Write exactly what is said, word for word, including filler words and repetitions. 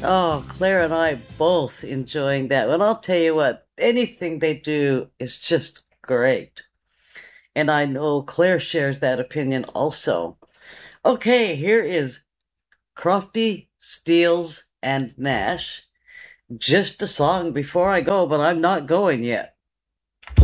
Oh, Claire and I both enjoying that. And I'll tell you what, anything they do is just great. And I know Claire shares that opinion also. Okay, here is Crofty, Steels, and Nash. Just a song before I go, but I'm not going yet.